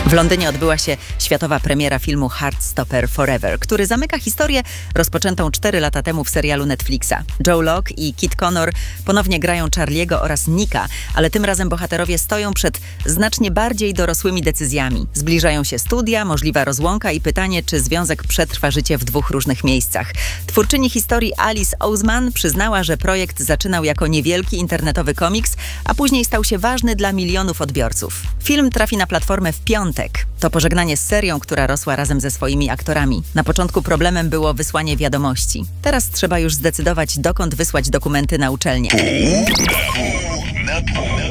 W Londynie odbyła się światowa premiera filmu Heartstopper Forever, który zamyka historię rozpoczętą 4 lata temu w serialu Netflixa. Joe Locke i Kit Connor ponownie grają Charlie'ego oraz Nicka, ale tym razem bohaterowie stoją przed znacznie bardziej dorosłymi decyzjami. Zbliżają się studia, możliwa rozłąka i pytanie, czy związek przetrwa życie w 2 różnych miejscach. Twórczyni historii Alice Oseman przyznała, że projekt zaczynał jako niewielki internetowy komiks, a później stał się ważny dla milionów odbiorców. Film trafi na platformę w piątek. To pożegnanie z serią, która rosła razem ze swoimi aktorami. Na początku problemem było wysłanie wiadomości. Teraz trzeba już zdecydować, dokąd wysłać dokumenty na uczelnię.